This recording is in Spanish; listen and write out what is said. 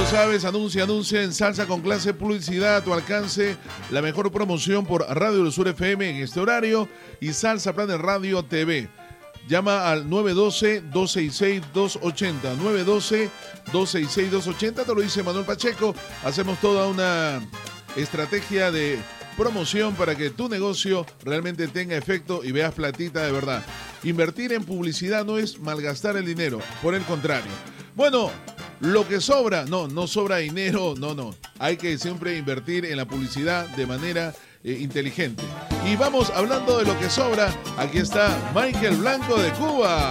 sabes, anuncia en Salsa con Clase, publicidad a tu alcance, la mejor promoción por Radio del Sur FM en este horario y Salsa Plan de Radio TV. Llama al 912-266-280, 912-266-280, te lo dice Manuel Pacheco. Hacemos toda una estrategia de promoción para que tu negocio realmente tenga efecto y veas platita de verdad. Invertir en publicidad no es malgastar el dinero, por el contrario. Bueno, lo que sobra, no sobra dinero, no. Hay que siempre invertir en la publicidad de manera inteligente. Y vamos hablando de lo que sobra. Aquí está Michael Blanco de Cuba.